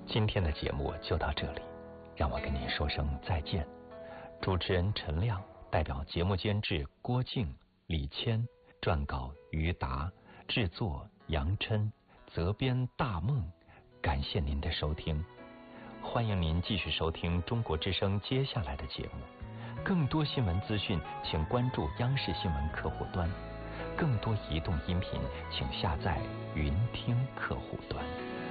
今天的节目就到这里，让我跟您说声再见。主持人陈亮，代表节目监制郭静、李谦，撰稿于达，制作杨琛，责编大梦。感谢您的收听，欢迎您继续收听中国之声接下来的节目。更多新闻资讯，请关注央视新闻客户端。更多移动音频，请下载云听客户端。